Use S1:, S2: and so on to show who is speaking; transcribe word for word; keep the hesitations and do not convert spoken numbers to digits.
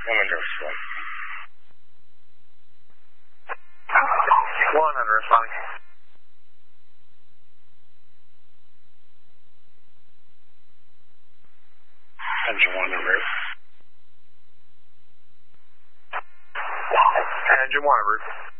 S1: Windows one.
S2: one hundred, responding.
S1: Engine one en route.
S2: Engine one en route.